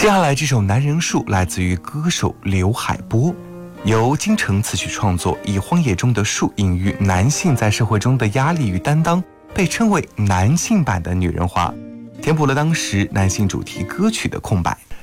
接下来这首《男人树》来自于歌手刘海波，由金城词曲创作，以荒野中的树隐喻男性在社会中的压力与担当，被称为男性版的女人花，填补了当时男性主题歌曲的空白。